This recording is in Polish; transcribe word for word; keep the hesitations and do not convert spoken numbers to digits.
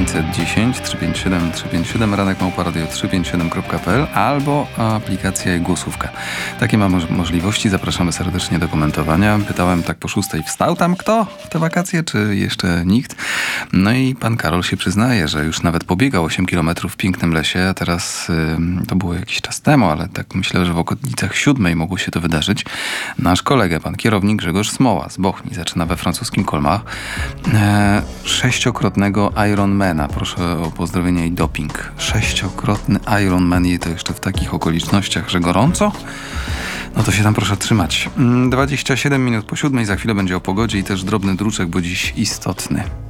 dziewięćset dziesięć trzysta pięćdziesiąt siedem trzysta pięćdziesiąt siedem, ranek małpa radio trzysta pięćdziesiąt siedem kropka p l albo aplikacja Głosówka. Takie ma moż- możliwości. Zapraszamy serdecznie do komentowania. Pytałem tak po szóstej, wstał tam kto w te wakacje, czy jeszcze nikt? No i pan Karol się przyznaje, że już nawet pobiegał osiem kilometrów w pięknym lesie, a teraz y, to było jakiś czas temu, ale tak myślę, że w okolicach siódmej mogło się to wydarzyć. Nasz kolega, pan kierownik Grzegorz Smoła z Bochni, zaczyna we francuskim Colmar. E, sześciokrotnego Ironmana. Proszę o pozdrowienie i doping. Sześciokrotny Ironman i to jeszcze w takich okolicznościach, że gorąco? No to się tam proszę trzymać. dwadzieścia siedem minut po siódmej, za chwilę będzie o pogodzie i też drobny druczek, bo dziś istotny.